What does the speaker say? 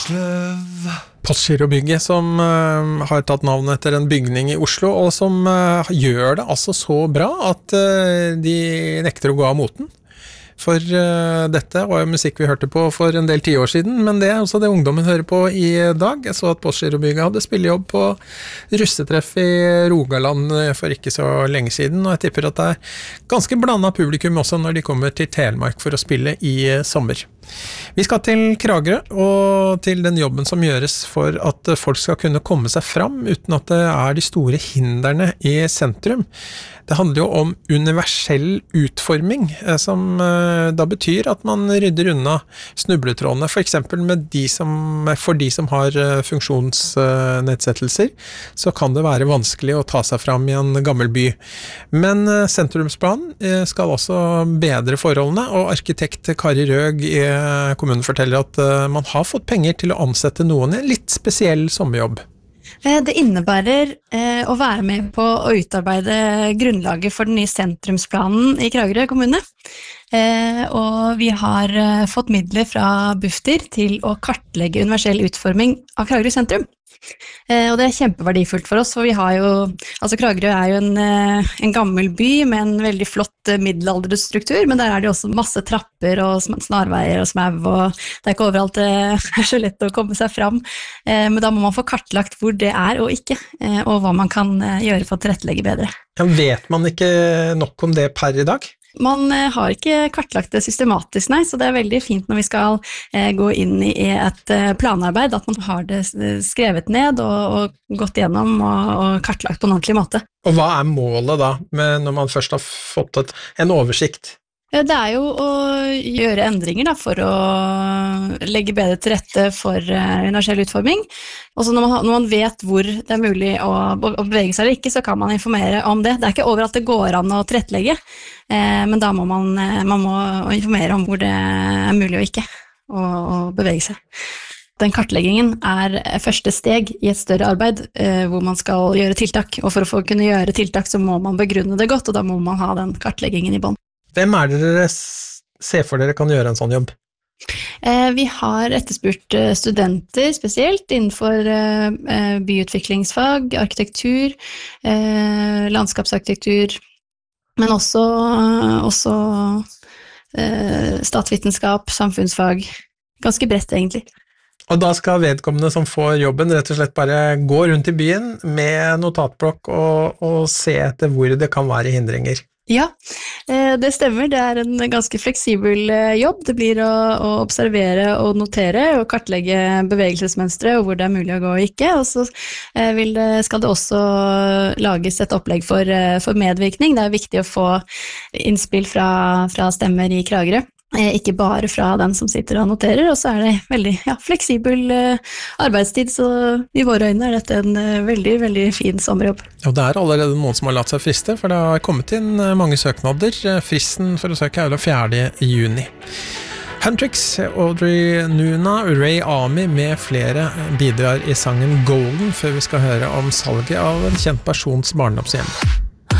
Røversløv. Postgirobygget som har tatt navn etter en bygning i Oslo, og som gjør det altså så bra at de nekter å gå av moten. For dette var jo musikk vi hørte på for en del 10 år siden, men det er også det ungdommen hører på i dag. Jeg så at Postgirobygget hadde spillejobb på russetreff i Rogaland for ikke så lenge siden, og jeg tipper at det er ganske blandet publikum også når de kommer til Telemark for å spille i sommer. Vi skal til Kragerø, og til den jobben som gjøres for at folk skal kunne komme seg fram uten at det er de store hindrene i sentrum. Det handler jo om universell utforming, som da betyr at man rydder unna snubletrådene, for eksempel for de som har funksjonsnedsettelser, så kan det være vanskelig å ta seg fram i en gammel by. Men sentrumsplanen skal også bedre forholdene, og arkitekt Kari Røg i kommunen forteller at man har fått penger til å ansette noen i en litt spesiell sommerjobb. Det innebærer å være med på å utarbeide grunnlaget for den nye sentrumsplanen i Kragerø kommune. Og vi har fått midler fra Bufdir til å kartlegge universell utforming av Kragerø sentrum. Og det er kjempeverdifullt for oss, for vi har jo, altså Kragerø er jo en gammel by med en veldig flott middelalderstruktur, men der er det også masse trapper og snarveier og smau, og det er ikke overalt det er så lett å komme seg fram, men da må man få kartlagt hvor det er og ikke, og hva man kan gjøre for å tilrettelegge bedre. Ja, vet man ikke nok om det per i dag? Man har ikke kartlagt det systematisk, nei, så det er veldig fint når vi skal gå inn i et planarbeid, at man har det skrevet ned og gått gjennom og kartlagt på en ordentlig måte. Og hva er målet da, når man først har fått en oversikt? Det er jo å gjøre endringer da, for å legge bedre til rette for universell utforming. Og så når man vet hvor det er mulig å bevege seg eller ikke, så kan man informere om det. Det er ikke overalt det går an å tilrettelegge, men da må man må informere om hvor det er mulig og ikke å bevege seg. Den kartleggingen er første steg i et større arbeid hvor man skal gjøre tiltak, og for å kunne gjøre tiltak så må man begrunne det godt, og da må man ha den kartleggingen i bånd. Hvem er det dere ser for dere kan gjøre en sånn jobb? Vi har etterspurt studenter spesielt innenfor byutviklingsfag, arkitektur, landskapsarkitektur, men også statsvitenskap, samfunnsfag, ganske bredt egentlig. Og da skal vedkommende som får jobben rett og slett bare gå rundt i byen med notatblokk og se etter hvor det kan være hindringer? Ja, det stemmer. Det er en ganske fleksibel jobb. Det blir å observere og notere og kartlegge bevegelsesmønstre og hvor det er mulig å gå og ikke. Og så skal det også lages et opplegg for medvirkning. Det er viktig å få innspill fra stemmer i Kragerø. Ikke bare fra den som sitter og noterer, og så er det veldig fleksibel arbeidstid, så i våre øyne er dette en veldig, veldig fin sommerjobb. Og det er allerede noen som har latt seg friste, for det har kommet inn mange søknader. Fristen for å søke er 4. juni. Huntrix, Audrey Nuna, Ray Ami med flere bidrar i sangen Golden, før vi skal høre om salget av en kjent persons barndomshjem.